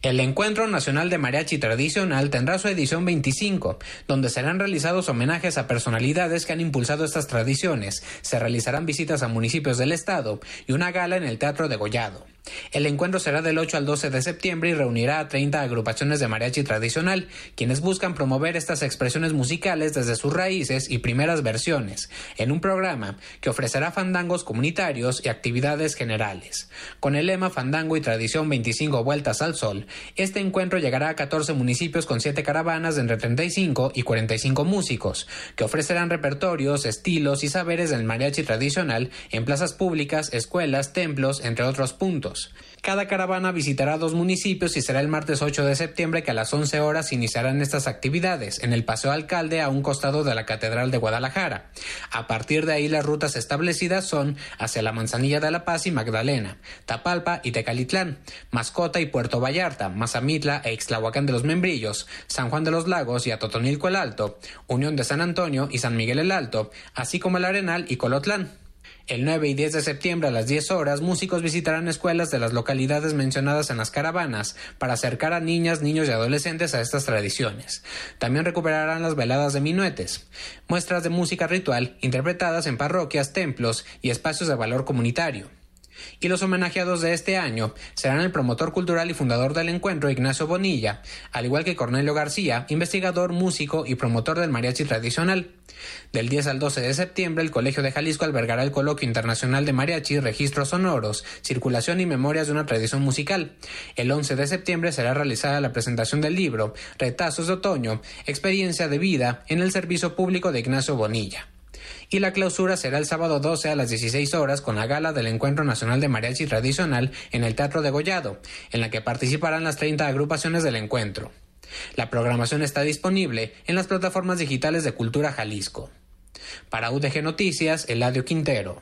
El Encuentro Nacional de Mariachi Tradicional tendrá su edición 25, donde serán realizados homenajes a personalidades que han impulsado estas tradiciones, se realizarán visitas a municipios del estado y una gala en el Teatro Degollado. El encuentro será del 8 al 12 de septiembre y reunirá a 30 agrupaciones de mariachi tradicional, quienes buscan promover estas expresiones musicales desde sus raíces y primeras versiones, en un programa que ofrecerá fandangos comunitarios y actividades generales. Con el lema Fandango y Tradición 25 Vueltas al Sol, este encuentro llegará a 14 municipios con 7 caravanas de entre 35 y 45 músicos, que ofrecerán repertorios, estilos y saberes del mariachi tradicional en plazas públicas, escuelas, templos, entre otros puntos. Cada caravana visitará 2 municipios y será el martes 8 de septiembre que a las 11 horas iniciarán estas actividades en el Paseo Alcalde a un costado de la Catedral de Guadalajara. A partir de ahí las rutas establecidas son hacia la Manzanilla de la Paz y Magdalena, Tapalpa y Tecalitlán, Mascota y Puerto Vallarta, Mazamitla e Ixtlahuacán de los Membrillos, San Juan de los Lagos y Atotonilco el Alto, Unión de San Antonio y San Miguel el Alto, así como el Arenal y Colotlán. El 9 y 10 de septiembre a las 10 horas, músicos visitarán escuelas de las localidades mencionadas en las caravanas para acercar a niñas, niños y adolescentes a estas tradiciones. También recuperarán las veladas de minuetes, muestras de música ritual interpretadas en parroquias, templos y espacios de valor comunitario. Y los homenajeados de este año serán el promotor cultural y fundador del encuentro, Ignacio Bonilla, al igual que Cornelio García, investigador, músico y promotor del mariachi tradicional. Del 10 al 12 de septiembre, el Colegio de Jalisco albergará el Coloquio Internacional de Mariachi, Registros Sonoros, Circulación y Memorias de una Tradición Musical. El 11 de septiembre será realizada la presentación del libro Retazos de Otoño, Experiencia de Vida en el Servicio Público de Ignacio Bonilla. Y la clausura será el sábado 12 a las 16 horas con la gala del Encuentro Nacional de Mariachi Tradicional en el Teatro Degollado, en la que participarán las 30 agrupaciones del encuentro. La programación está disponible en las plataformas digitales de Cultura Jalisco. Para UDG Noticias, Eladio Quintero.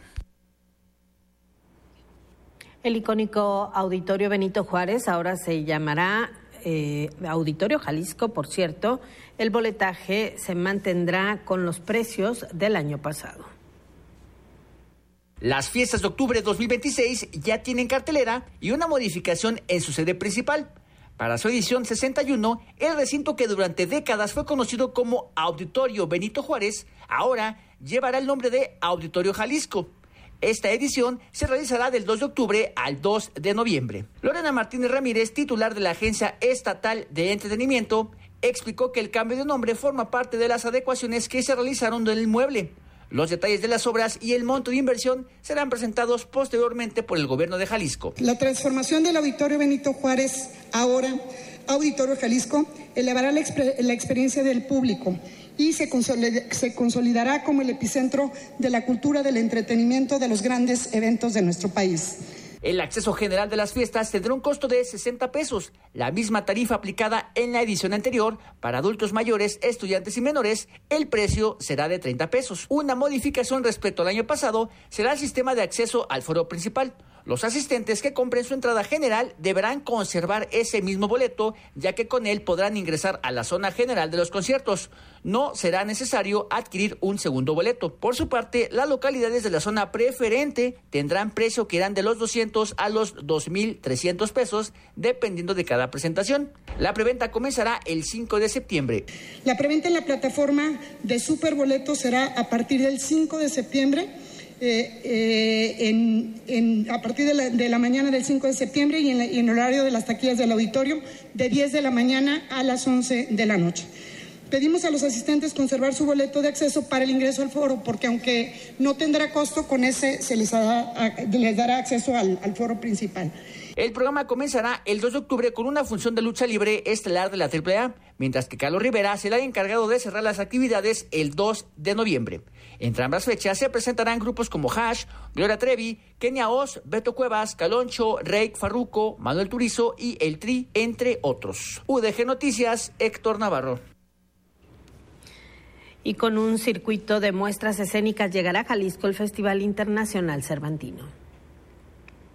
El icónico Auditorio Benito Juárez ahora se llamará Auditorio Jalisco, por cierto. El boletaje se mantendrá con los precios del año pasado. Las fiestas de octubre de 2026 ya tienen cartelera y una modificación en su sede principal. Para su edición 61, el recinto que durante décadas fue conocido como Auditorio Benito Juárez, ahora llevará el nombre de Auditorio Jalisco. Esta edición se realizará del 2 de octubre al 2 de noviembre. Lorena Martínez Ramírez, titular de la Agencia Estatal de Entretenimiento, explicó que el cambio de nombre forma parte de las adecuaciones que se realizaron del inmueble. Los detalles de las obras y el monto de inversión serán presentados posteriormente por el gobierno de Jalisco. La transformación del Auditorio Benito Juárez, ahora Auditorio Jalisco, elevará la experiencia del público y se consolidará como el epicentro de la cultura del entretenimiento de los grandes eventos de nuestro país. El acceso general de las fiestas tendrá un costo de 60 pesos, la misma tarifa aplicada en la edición anterior. Para adultos mayores, estudiantes y menores, el precio será de 30 pesos. Una modificación respecto al año pasado será el sistema de acceso al foro principal. Los asistentes que compren su entrada general deberán conservar ese mismo boleto, ya que con él podrán ingresar a la zona general de los conciertos. No será necesario adquirir un segundo boleto. Por su parte, las localidades de la zona preferente tendrán precio que irán de los 200 a los 2,300 pesos, dependiendo de cada presentación. La preventa comenzará el 5 de septiembre. La preventa en la plataforma de Superboletos será a partir del 5 de septiembre. A partir de la mañana del 5 de septiembre y en horario de las taquillas del auditorio de 10 de la mañana a las 11 de la noche. Pedimos a los asistentes conservar su boleto de acceso para el ingreso al foro, porque aunque no tendrá costo, con ese les dará acceso al foro principal. El programa comenzará el 2 de octubre con una función de lucha libre estelar de la AAA, mientras que Carlos Rivera será el encargado de cerrar las actividades el 2 de noviembre. Entre ambas fechas se presentarán grupos como Hash, Gloria Trevi, Kenia Oz, Beto Cuevas, Caloncho, Reik Farruco, Manuel Turizo y El Tri, entre otros. UDG Noticias, Héctor Navarro. Y con un circuito de muestras escénicas llegará a Jalisco el Festival Internacional Cervantino.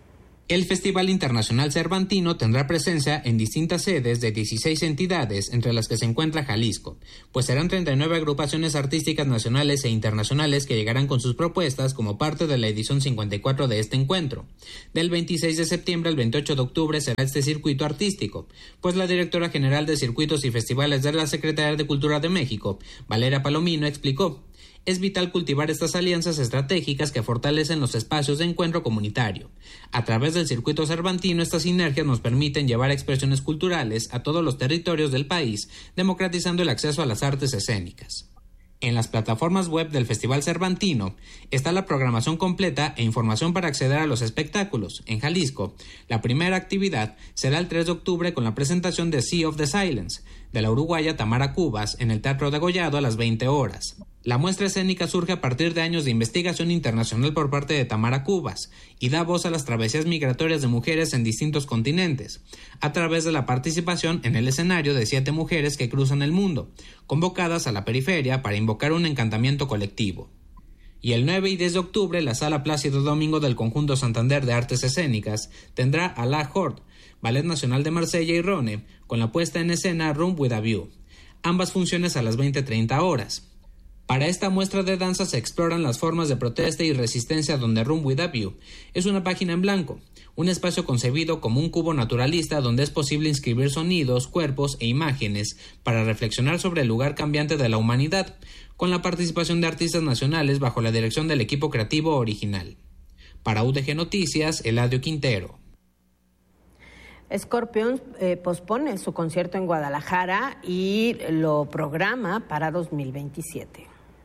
El Festival Internacional Cervantino tendrá presencia en distintas sedes de 16 entidades, entre las que se encuentra Jalisco, pues serán 39 agrupaciones artísticas nacionales e internacionales que llegarán con sus propuestas como parte de la edición 54 de este encuentro. Del 26 de septiembre al 28 de octubre será este circuito artístico, pues la directora general de Circuitos y Festivales de la Secretaría de Cultura de México, Valeria Palomino, explicó: es vital cultivar estas alianzas estratégicas que fortalecen los espacios de encuentro comunitario. A través del circuito cervantino, estas sinergias nos permiten llevar expresiones culturales a todos los territorios del país, democratizando el acceso a las artes escénicas. En las plataformas web del Festival Cervantino está la programación completa e información para acceder a los espectáculos. En Jalisco, la primera actividad será el 3 de octubre con la presentación de Sea of the Silence, de la uruguaya Tamara Cubas, en el Teatro Degollado a las 20 horas. La muestra escénica surge a partir de años de investigación internacional por parte de Tamara Cubas y da voz a las travesías migratorias de mujeres en distintos continentes, a través de la participación en el escenario de 7 mujeres que cruzan el mundo, convocadas a la periferia para invocar un encantamiento colectivo. Y el 9 y 10 de octubre, la Sala Plácido Domingo del Conjunto Santander de Artes Escénicas tendrá a La Horde, Ballet Nacional de Marsella y Rone, con la puesta en escena Room with a View, ambas funciones a las 20:30 horas. Para esta muestra de danza se exploran las formas de protesta y resistencia donde Room with a View es una página en blanco, un espacio concebido como un cubo naturalista donde es posible inscribir sonidos, cuerpos e imágenes para reflexionar sobre el lugar cambiante de la humanidad, con la participación de artistas nacionales bajo la dirección del equipo creativo original. Para UDG Noticias, Eladio Quintero. Scorpions pospone su concierto en Guadalajara y lo programa para 2027.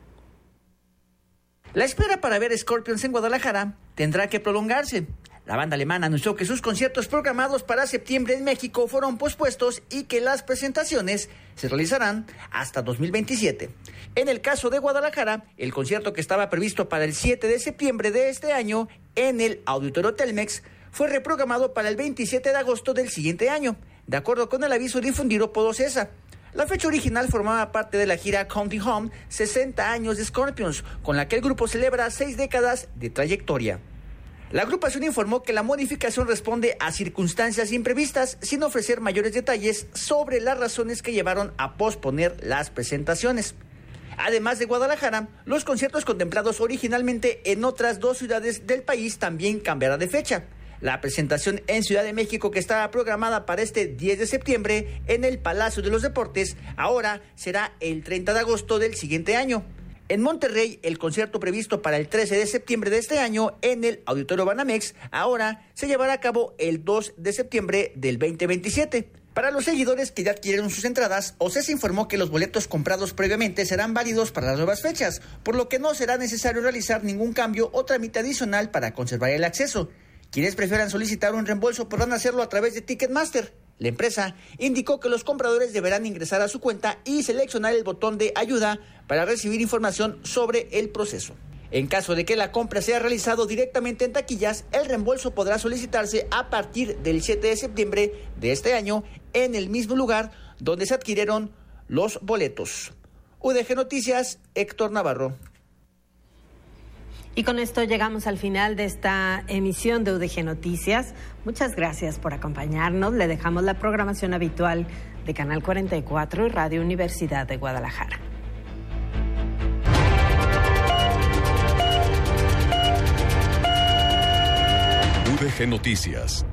La espera para ver Scorpions en Guadalajara tendrá que prolongarse. La banda alemana anunció que sus conciertos programados para septiembre en México fueron pospuestos y que las presentaciones se realizarán hasta 2027. En el caso de Guadalajara, el concierto que estaba previsto para el 7 de septiembre de este año en el Auditorio Telmex fue reprogramado para el 27 de agosto del siguiente año, de acuerdo con el aviso difundido por Ocesa. La fecha original formaba parte de la gira Counting Home 60 años de Scorpions, con la que el grupo celebra 6 décadas de trayectoria. La agrupación informó que la modificación responde a circunstancias imprevistas, sin ofrecer mayores detalles sobre las razones que llevaron a posponer las presentaciones. Además de Guadalajara, los conciertos contemplados originalmente en otras 2 ciudades del país también cambiarán de fecha. La presentación en Ciudad de México, que estaba programada para este 10 de septiembre en el Palacio de los Deportes, ahora será el 30 de agosto del siguiente año. En Monterrey, el concierto previsto para el 13 de septiembre de este año en el Auditorio Banamex, ahora se llevará a cabo el 2 de septiembre del 2027. Para los seguidores que ya adquirieron sus entradas, Ocesa informó que los boletos comprados previamente serán válidos para las nuevas fechas, por lo que no será necesario realizar ningún cambio o trámite adicional para conservar el acceso. Quienes prefieran solicitar un reembolso podrán hacerlo a través de Ticketmaster. La empresa indicó que los compradores deberán ingresar a su cuenta y seleccionar el botón de ayuda para recibir información sobre el proceso. En caso de que la compra sea realizado directamente en taquillas, el reembolso podrá solicitarse a partir del 7 de septiembre de este año en el mismo lugar donde se adquirieron los boletos. UDG Noticias, Héctor Navarro. Y con esto llegamos al final de esta emisión de UDG Noticias. Muchas gracias por acompañarnos. Le dejamos la programación habitual de Canal 44 y Radio Universidad de Guadalajara. UDG Noticias.